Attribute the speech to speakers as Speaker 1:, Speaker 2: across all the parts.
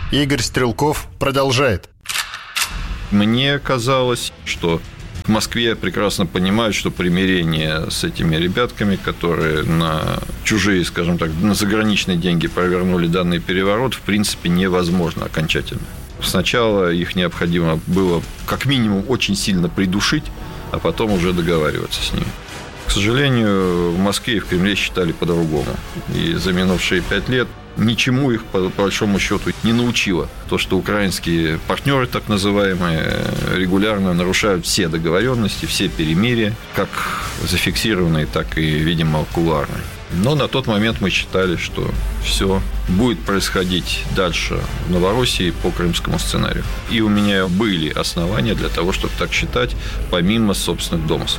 Speaker 1: Игорь Стрелков продолжает.
Speaker 2: Мне казалось, что в Москве прекрасно понимают, что примирение с этими ребятками, которые на чужие, скажем так, на заграничные деньги провернули данный переворот, в принципе, невозможно окончательно. Сначала их необходимо было как минимум очень сильно придушить, а потом уже договариваться с ними. К сожалению, в Москве и в Кремле считали по-другому. И за минувшие 5 лет ничему их, по большому счету, не научило. То, что украинские партнеры, так называемые, регулярно нарушают все договоренности, все перемирия, как зафиксированные, так и, видимо, кулуарные. Но на тот момент мы считали, что все будет происходить дальше в Новороссии по крымскому сценарию. И у меня были основания для того, чтобы так считать, помимо собственных домыслов.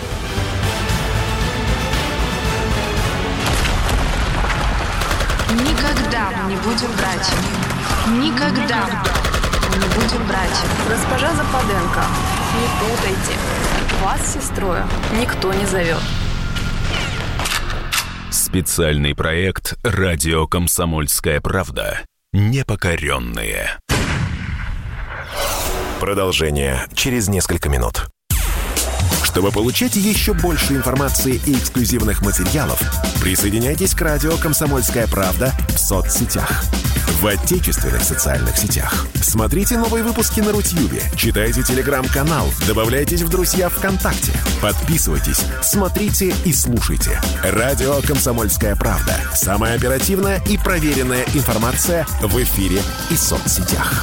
Speaker 3: Никогда мы не будем братьями. Никогда мы не будем братьями.
Speaker 4: Госпожа Западенко, не путайте. Вас с сестрой никто не зовет.
Speaker 5: Специальный проект «Радио Комсомольская правда». Непокоренные.
Speaker 6: Продолжение через несколько минут. Чтобы получать еще больше информации и эксклюзивных материалов, присоединяйтесь к радио «Комсомольская правда» в соцсетях. В отечественных социальных сетях. Смотрите новые выпуски на Рутьюбе, читайте телеграм-канал, добавляйтесь в друзья ВКонтакте, подписывайтесь, смотрите и слушайте. Радио «Комсомольская правда». Самая оперативная и проверенная информация в эфире и соцсетях.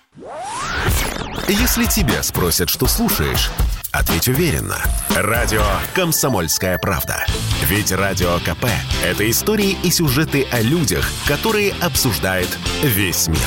Speaker 6: Если тебя спросят, что слушаешь, ответь уверенно. Радио «Комсомольская правда». Ведь Радио КП – это истории и сюжеты о людях, которые обсуждает весь мир.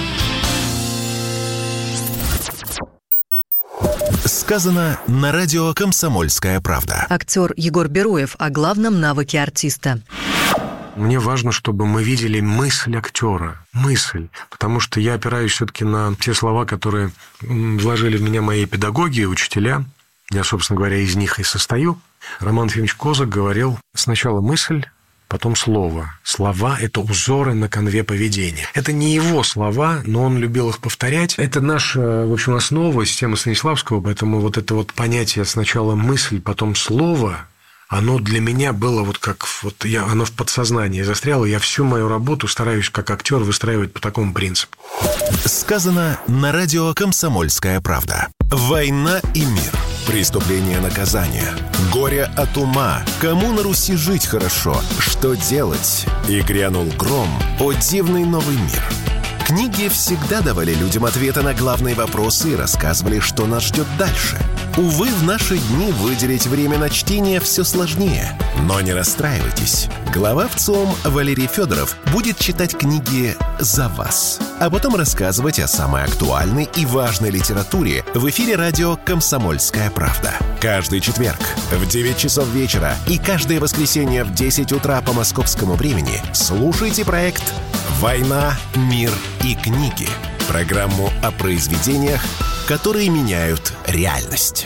Speaker 6: Сказано на радио «Комсомольская правда».
Speaker 7: Актер Егор Бероев о главном навыке артиста.
Speaker 8: Мне важно, чтобы мы видели мысль актера. Мысль. Потому что я опираюсь все-таки на те слова, которые вложили в меня мои педагоги, учителя. Я, собственно говоря, из них и состою. Роман Ефимович Козак говорил: сначала мысль, потом слово. Слова – это узоры на канве поведения. Это не его слова, но он любил их повторять. Это наша, в общем, основа, система Станиславского. Поэтому вот это вот понятие сначала мысль, потом слово – оно для меня было вот как... оно в подсознании застряло. Я всю мою работу стараюсь как актер выстраивать по такому принципу.
Speaker 6: Сказано на радио «Комсомольская правда». Война и мир. Преступление, наказание. Горе от ума. Кому на Руси жить хорошо? Что делать? И грянул гром. О, дивный новый мир. Книги всегда давали людям ответы на главные вопросы и рассказывали, что нас ждет дальше. Увы, в наши дни выделить время на чтение все сложнее. Но не расстраивайтесь. Глава ВЦИОМ Валерий Федоров будет читать книги за вас, а потом рассказывать о самой актуальной и важной литературе в эфире радио «Комсомольская правда». Каждый четверг в 9 часов вечера и каждое воскресенье в 10 утра по московскому времени слушайте проект «Война, мир и книги». Программу о произведениях, которые меняют реальность.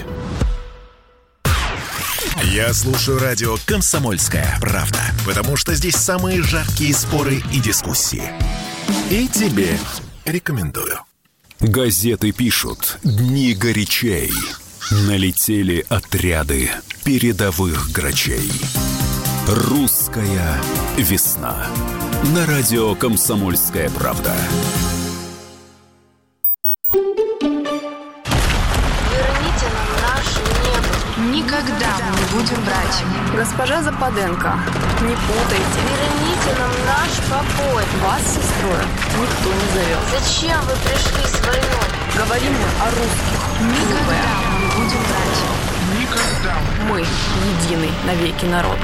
Speaker 6: Я слушаю радио «Комсомольская правда», потому что здесь самые жаркие споры и дискуссии. И тебе рекомендую.
Speaker 5: Газеты пишут: дни горячей. Налетели отряды передовых грачей. Русская весна. На радио «Комсомольская правда».
Speaker 3: Никогда мы не будем братьями.
Speaker 4: Госпожа Западенко, не путайте.
Speaker 9: Верните нам наш покой.
Speaker 4: Вас с сестрой никто не зовет.
Speaker 9: Зачем вы пришли с войной?
Speaker 4: Говорим мы о русских.
Speaker 3: Никогда мы не будем братьями.
Speaker 4: Никогда. Мы единый навеки народ.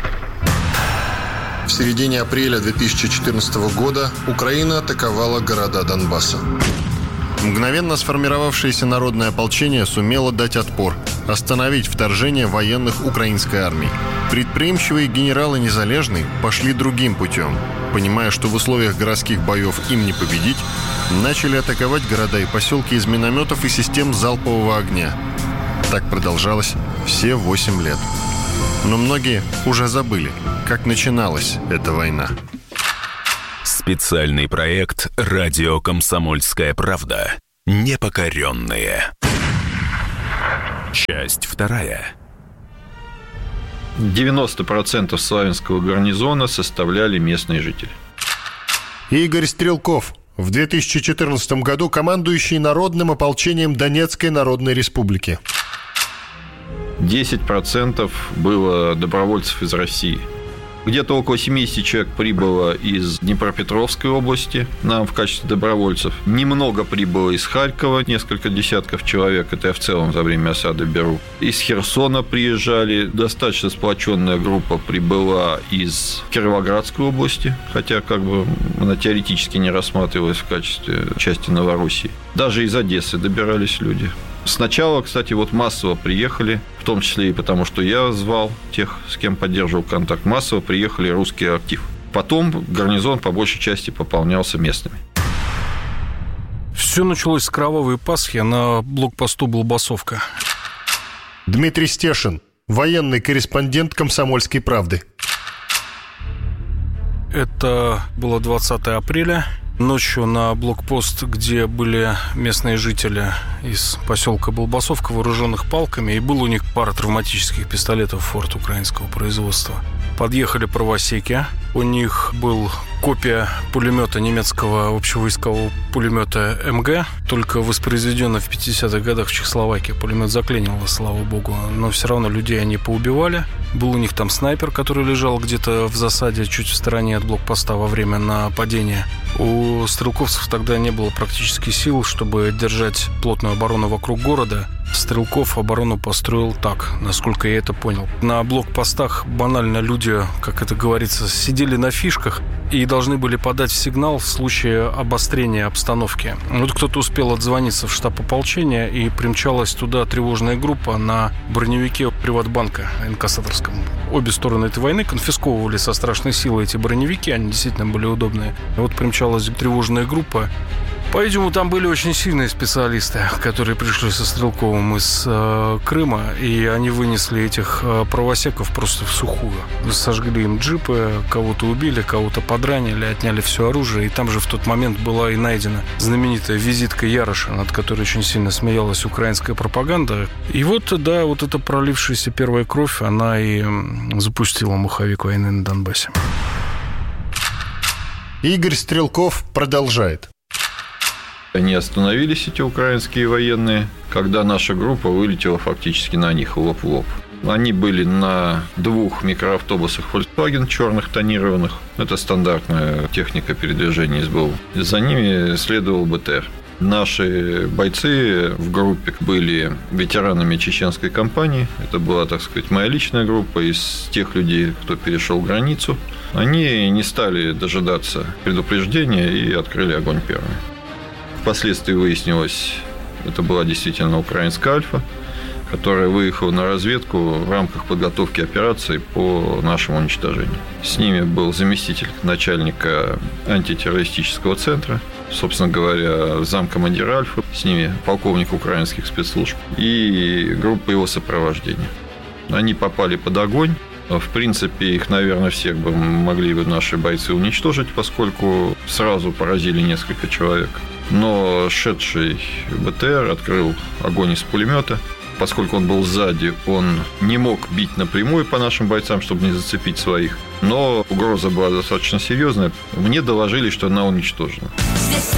Speaker 1: В середине апреля 2014 года Украина атаковала города Донбасса. Мгновенно сформировавшееся народное ополчение сумело дать отпор, остановить вторжение военных украинской армии. Предприимчивые генералы Незалежный пошли другим путем. Понимая, что в условиях городских боев им не победить, начали атаковать города и поселки из минометов и систем залпового огня. Так продолжалось все 8 лет. Но многие уже забыли, как начиналась эта война.
Speaker 5: Специальный проект «Радио Комсомольская правда». Непокоренные. Часть 2.
Speaker 2: 90% Славянского гарнизона составляли местные жители.
Speaker 1: Игорь Стрелков, в 2014 году командующий Народным ополчением Донецкой Народной Республики.
Speaker 2: 10% было добровольцев из России. Где-то около 70 человек прибыло из Днепропетровской области, нам в качестве добровольцев. Немного прибыло из Харькова, несколько десятков человек, это я в целом за время осады беру. Из Херсона приезжали, достаточно сплоченная группа прибыла из Кировоградской области, хотя как бы она теоретически не рассматривалась в качестве части Новороссии. Даже из Одессы добирались люди. Сначала, кстати, вот массово приехали, в том числе и потому, что я звал тех, с кем поддерживал контакт, массово приехали русский актив. Потом гарнизон по большей части пополнялся местными.
Speaker 10: Все началось с кровавой Пасхи на блокпосту Болбасовка.
Speaker 1: Дмитрий Стешин, военный корреспондент «Комсомольской правды».
Speaker 10: Это было 20 апреля. Ночью на блокпост, где были местные жители из поселка Болбасовка, вооруженных палками, и было у них пара травматических пистолетов «Форд» украинского производства. Подъехали правосеки. У них был копия пулемета немецкого общевойскового пулемета МГ, только воспроизведенный в 50-х годах в Чехословакии. Пулемет заклинило, слава богу, но все равно людей они поубивали. Был у них там снайпер, который лежал где-то в засаде чуть в стороне от блокпоста во время нападения. У стрелковцев тогда не было практически сил, чтобы держать плотную оборону вокруг города. Стрелков оборону построил так, насколько я это понял. На блокпостах банально люди, как это говорится, сидели на фишках и должны были подать сигнал в случае обострения обстановки. Вот кто-то успел отзвониться в штаб ополчения, и примчалась туда тревожная группа на броневике Приватбанка инкассаторском. Обе стороны этой войны конфисковывали со страшной силой эти броневики, они действительно были удобные. И вот примчалась тревожная группа. По-видимому, там были очень сильные специалисты, которые пришли со Стрелковым из Крыма, и они вынесли этих правосеков просто в сухую. Сожгли им джипы, кого-то убили, кого-то подранили, отняли все оружие, и там же в тот момент была и найдена знаменитая визитка Яроша, над которой очень сильно смеялась украинская пропаганда. И вот, да, вот эта пролившаяся первая кровь, она и запустила маховик войны на Донбассе.
Speaker 1: Игорь Стрелков продолжает.
Speaker 2: Они остановились, эти украинские военные, когда наша группа вылетела фактически на них лоб в лоб. Они были на 2 микроавтобусах Volkswagen черных тонированных. Это стандартная техника передвижения СБУ. За ними следовал БТР. Наши бойцы в группе были ветеранами чеченской кампании. Это была, так сказать, моя личная группа из тех людей, кто перешел границу. Они не стали дожидаться предупреждения и открыли огонь первыми. Впоследствии выяснилось, это была действительно украинская «Альфа», которая выехала на разведку в рамках подготовки операции по нашему уничтожению. С ними был заместитель начальника антитеррористического центра, собственно говоря, замкомандира «Альфа», с ними полковник украинских спецслужб и группа его сопровождения. Они попали под огонь. В принципе, их, наверное, всех бы могли бы наши бойцы уничтожить, поскольку сразу поразили несколько человек. Но шедший БТР открыл огонь из пулемета. Поскольку он был сзади, он не мог бить напрямую по нашим бойцам, чтобы не зацепить своих. Но угроза была достаточно серьезная. Мне доложили, что она уничтожена.
Speaker 11: Здесь